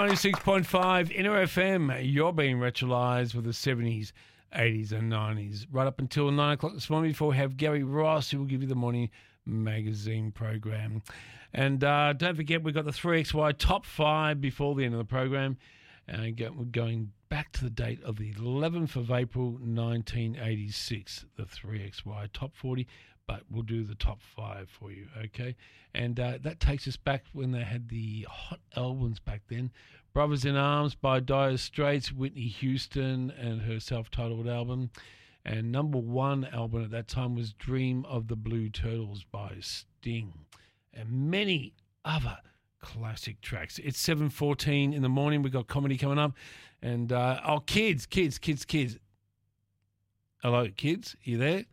96.5 Inner FM, you're being retrolised with the 70s, 80s and 90s. Right up until 9 o'clock this morning before we have Gary Ross, who will give you the morning magazine program. And don't forget, we've got the 3XY top 5 before the end of the program. And we're going back to the date of the 11th of April, 1986, the 3XY top 40. But we'll do the top 5 for you, okay? And that takes us back when they had the hot albums back then. Brothers in Arms by Dire Straits, Whitney Houston and her self-titled album. And number 1 album at that time was Dream of the Blue Turtles by Sting. And many other classic tracks. It's 7:14 in the morning. We've got comedy coming up. And, kids. Hello, kids. Are you there?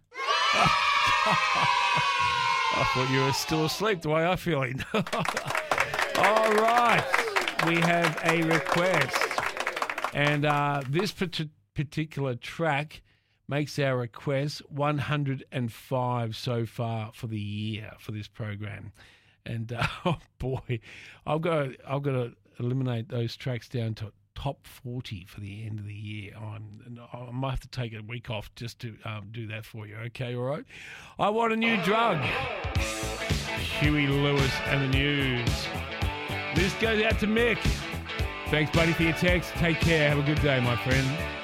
I thought you were still asleep the way I'm feeling. All right. We have a request. And this particular track makes our request 105 so far for the year for this program. And, oh, boy, I've got to eliminate those tracks down to top 40 for the end of the year. I might have to take a week off just to do that for you. Okay, all right? I Want a New Drug. Huey Lewis and the News. This goes out to Mick. Thanks, buddy, for your text. Take care. Have a good day, my friend.